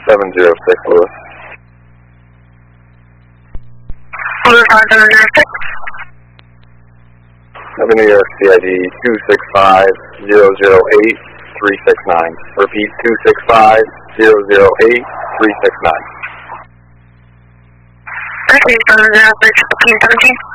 706 Lewis. Lewis 706. Happy New York, CID 265-008-369. Repeat, 265-008-369. Okay, 706, 17.